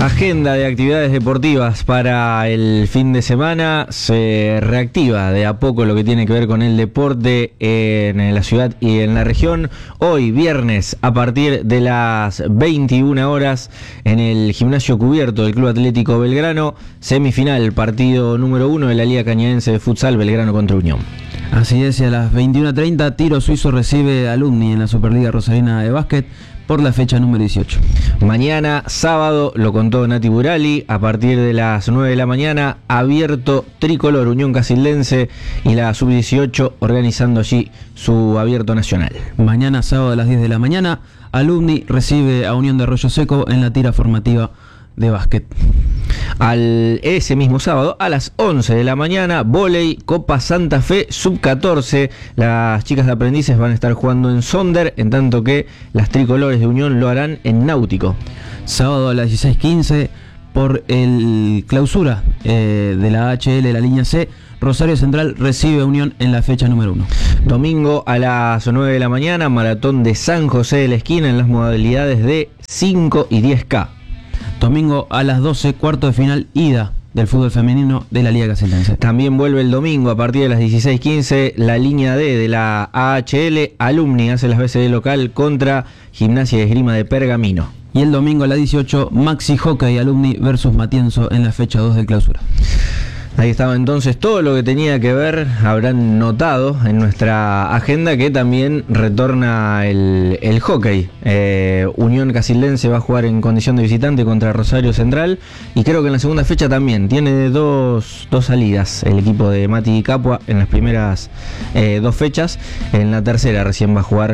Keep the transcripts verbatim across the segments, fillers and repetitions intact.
Agenda de actividades deportivas para el fin de semana. Se reactiva de a poco lo que tiene que ver con el deporte en la ciudad y en la región. Hoy, viernes, a partir de las veintiuna horas, en el gimnasio cubierto del Club Atlético Belgrano, semifinal, partido número uno de la Liga Cañadense de Futsal, Belgrano contra Unión. Así es, y a las veintiuna treinta, Tiro Suizo recibe a Alumni en la Superliga Rosarina de Básquet por la fecha número dieciocho. Mañana, sábado, lo contó Nati Burali, a partir de las nueve de la mañana, abierto tricolor Unión Casildense y la sub dieciocho organizando allí su abierto nacional. Mañana, sábado a las diez de la mañana, Alumni recibe a Unión de Arroyo Seco en la tira formativa de básquet. Al ese mismo sábado a las once de la mañana, vóley Copa Santa Fe sub catorce. Las chicas de aprendices van a estar jugando en Sonder, en tanto que las tricolores de Unión lo harán en Náutico. Sábado a las dieciséis quince, por el clausura eh, de la H L, la línea C, Rosario Central recibe a Unión en la fecha número uno. Domingo a las nueve de la mañana, maratón de San José de la Esquina en las modalidades de cinco y diez K. Domingo a las doce, cuarto de final ida del fútbol femenino de la Liga Casildense. También vuelve el domingo a partir de las dieciséis quince la línea D de la A H L. Alumni hace las veces de local contra Gimnasia y Esgrima de Pergamino. Y el domingo a las dieciocho, Maxi Hockey Alumni versus Matienzo en la fecha dos del clausura. Ahí estaba entonces todo lo que tenía que ver. Habrán notado en nuestra agenda que también retorna el, el hockey. Eh, Unión Casildense va a jugar en condición de visitante contra Rosario Central, y creo que en la segunda fecha también tiene dos, dos salidas el equipo de Mati Capua en las primeras eh, dos fechas. En la tercera recién va a jugar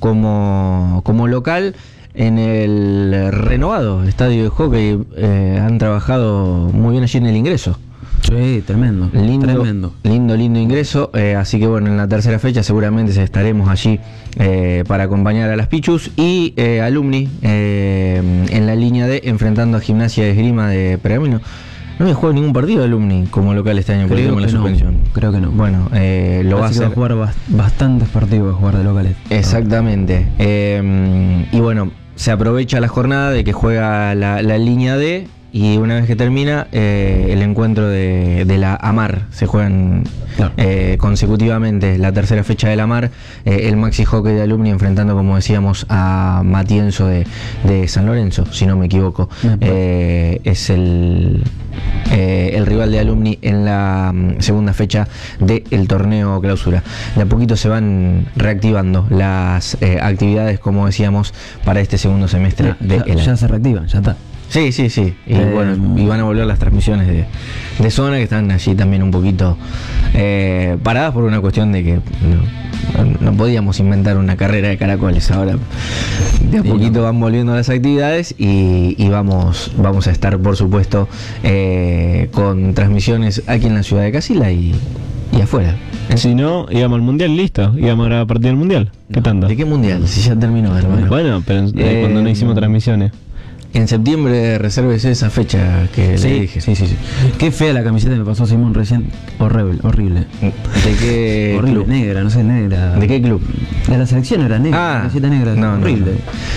como, como local en el renovado estadio de hockey. Eh, han trabajado muy bien allí en el ingreso. Sí, tremendo, lindo, tremendo. Lindo, lindo ingreso. Eh, así que bueno, en la tercera fecha seguramente estaremos allí eh, para acompañar a las Pichus y eh, Alumni eh, en la línea D enfrentando a Gimnasia de Esgrima de Pergamino. No había jugado ningún partido de Alumni como local este año, creo con la no, suspensión. Creo que no. Bueno, eh, lo va a hacer. Va a jugar bast- bastantes partidos, va a jugar de locales. Exactamente. Eh, y bueno, se aprovecha la jornada de que juega la, la línea D. Y una vez que termina eh, el encuentro de, de la AMAR, se juegan claro. eh, consecutivamente la tercera fecha de la AMAR, eh, el Maxi Hockey de Alumni enfrentando, como decíamos, a Matienzo de, de San Lorenzo, si no me equivoco. Eh, es el, eh, el rival de Alumni en la um, segunda fecha del torneo clausura. De a poquito se van reactivando las eh, actividades, como decíamos, para este segundo semestre ya, de ya, el año. Ya se reactivan, ya está. Sí, sí, sí. Y eh, bueno, y van a volver las transmisiones de, de zona, que están allí también un poquito eh, paradas por una cuestión de que no, no, no podíamos inventar una carrera de caracoles. Ahora de a poquito van volviendo las actividades y, y vamos, vamos a estar, por supuesto, eh, con transmisiones aquí en la ciudad de Casila y, y afuera. Si no, íbamos al mundial, listo. Íbamos a grabar partido del mundial. ¿Qué no, tanto? ¿De qué mundial? Si ya terminó, hermano. Bueno, pero eh, cuando no hicimos transmisiones. En septiembre resérvese esa fecha que sí, le dije. Sí, sí, sí. Qué fea la camiseta me pasó Simón recién. Horrible, horrible. ¿De qué horrible, club? Negra, no sé, negra. ¿De qué club? De la selección era negra. Ah, la camiseta negra. no, horrible.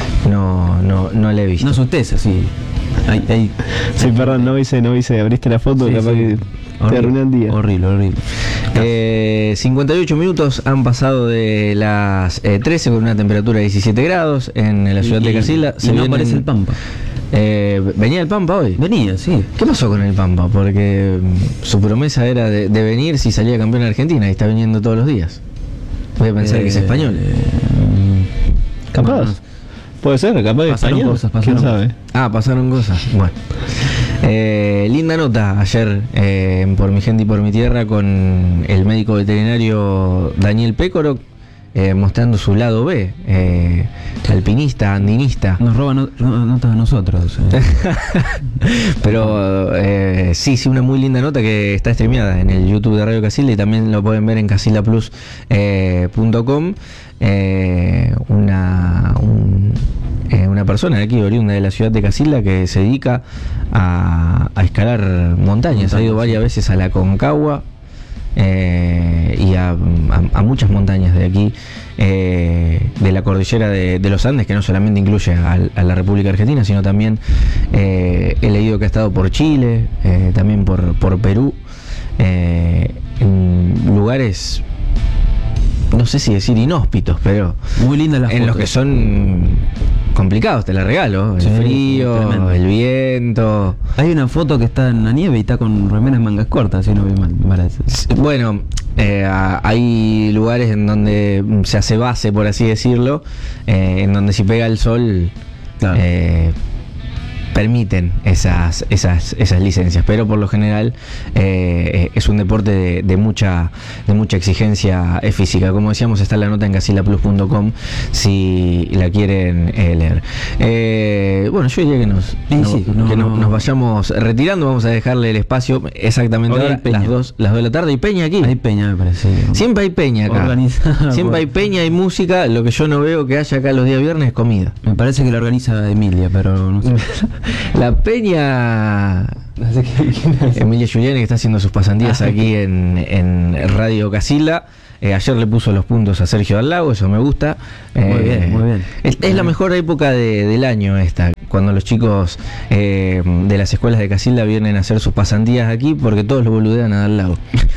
No, no, no, no la he visto. No asustes así. Ahí, ahí. Sí, perdón, no hice, no hice. Abriste la foto, sí, capaz sí. que horrible, te arruiné el día. Horrible, horrible. Eh, cincuenta y ocho minutos han pasado de las eh, trece con una temperatura de diecisiete grados en la ciudad y, de Casila. Y, y no vienen, aparece el Pampa. Eh, ¿Venía el Pampa hoy? Venía, sí. ¿Qué pasó con el Pampa? Porque su promesa era de, de venir si salía campeón de Argentina y está viniendo todos los días. Voy a pensar eh, que es español. Eh, capaz. No, puede ser, capaz de pasaron español. Cosas, pasaron ¿Quién sabe? Ah, pasaron cosas. Bueno. Eh, linda nota ayer eh, por mi gente y por mi tierra con el médico veterinario Daniel Pécoro. Eh, mostrando su lado B, eh, alpinista, andinista. Nos roban no, no, notas a nosotros. Eh. Pero eh, sí, sí, una muy linda nota que está streameada en el YouTube de Radio Casila y también lo pueden ver en casila plus punto com. Eh, una, un, eh, una persona de aquí, oriunda de la ciudad de Casila, que se dedica a, a escalar montañas. Ha ido varias veces a la Concagua. eh, y a, a, a muchas montañas de aquí, eh, de la cordillera de, de los Andes, que no solamente incluye a, a la República Argentina, sino también eh, he leído que ha estado por Chile, eh, también por, por Perú, eh, en lugares, no sé si decir inhóspitos, pero Muy lindas las en fotos. los que son complicados, te la regalo. El Sí, frío, tremendo. el viento. Hay una foto que está en la nieve y está con remeras mangas cortas, si no vi mal, me parece. Bueno, eh, a- hay lugares en donde se hace base, por así decirlo, eh, en donde si pega el sol, Claro. eh, permiten esas, esas, esas licencias, pero por lo general eh, es un deporte de, de mucha de mucha exigencia eh, física. Como decíamos, está la nota en casilla plus punto com si la quieren eh, leer. Eh, bueno, yo diría que nos, Sí, no- sí, que no, no- no. nos vayamos retirando. Vamos a dejarle el espacio exactamente Hoy hay ahora, peña. las dos, las dos de la tarde. Y peña aquí. Hay peña, me parece. Siempre hay peña acá. Organizada Siempre hay por- peña y música. Lo que yo no veo que haya acá los días viernes es comida. Me parece que la organiza Emilia, pero no sé. La peña No sé qué- quién es. Emilia Giuliani, que está haciendo sus pasantías Ah, aquí en, en Radio Casilda. Eh, ayer le puso los puntos a Sergio Dallago, eso me gusta. Muy bien, muy bien. Es, es la mejor época de- del año esta, cuando los chicos eh, de las escuelas de Casilda vienen a hacer sus pasantías aquí, porque todos lo boludean a Dallago.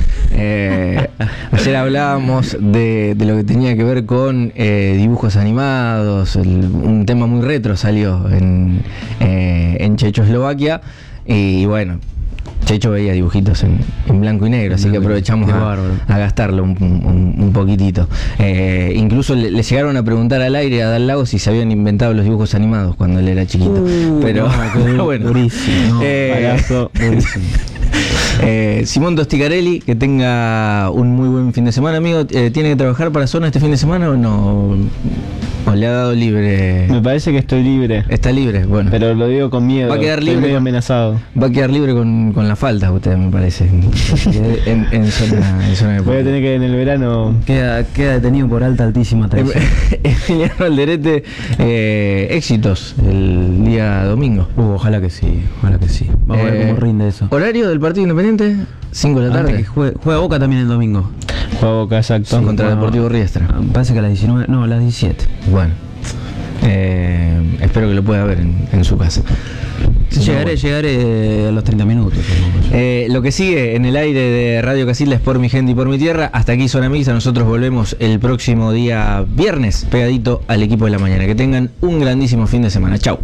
Eh, ayer hablábamos de, de lo que tenía que ver con eh, dibujos animados, el- un tema muy retro salió en, eh, en Checoslovaquia, y bueno, Checho veía dibujitos en, en blanco y negro, así que aprovechamos Qué a, bárbaro. a gastarlo un, un- un poquitito. Eh, incluso le, le llegaron a preguntar al aire a Dallago si se habían inventado los dibujos animados cuando él era chiquito. Uh, pero, no, qué pero bueno. durísimo, no, Eh, Palazo. Durísimo. eh, Simón Tosticarelli, que tenga un muy buen fin de semana, amigo. Eh, ¿Tiene que trabajar para Zona este fin de semana o no? ¿O le ha dado libre? Me parece que estoy libre. Está libre, bueno. Pero lo digo con miedo. Va a quedar estoy libre medio con- amenazado. Va a quedar libre con, con la falta, usted, me parece. en, en zona, en zona de Voy a tener que en el verano. Queda, queda detenido por alta, altísima traición. Emiliano Alderete, eh, éxitos el día domingo. Uh, ojalá que sí, ojalá que sí. Vamos a ver Eh, cómo rinde eso. ¿Horario del partido Independiente? cinco de la Antes tarde. que juegue- juega Boca también el domingo. Juego Boca, exacto. Contra Bueno, Deportivo Riestra. ah, Me parece que a las diecinueve, no, a las diecisiete. Bueno, eh, espero que lo pueda ver en, en su casa. Si no, Llegaré, bueno. llegaré a los treinta minutos. supongo yo. Eh, lo que sigue en el aire de Radio Casilda es Por mi gente y por mi tierra. Hasta aquí Zona Mixta. Nosotros volvemos el próximo día viernes, pegadito al equipo de la mañana. Que tengan un grandísimo fin de semana. Chau.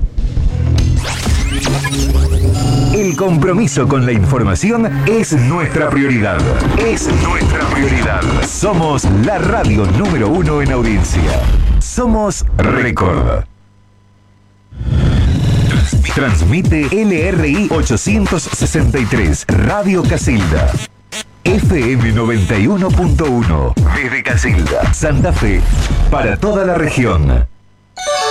El compromiso con la información es nuestra prioridad. Es nuestra prioridad. Somos la radio número uno en audiencia. Somos Record. Transmite L R I ochocientos sesenta y tres, Radio Casilda. F M noventa y uno punto uno, desde Casilda, Santa Fe, para toda la región.